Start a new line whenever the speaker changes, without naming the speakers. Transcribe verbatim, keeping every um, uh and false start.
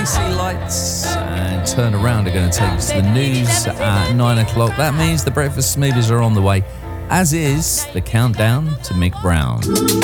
C Lights and Turn Around are going to take us to the news at nine o'clock. That means the Breakfast Smoothies are on the way, as is the countdown to Mick Brown.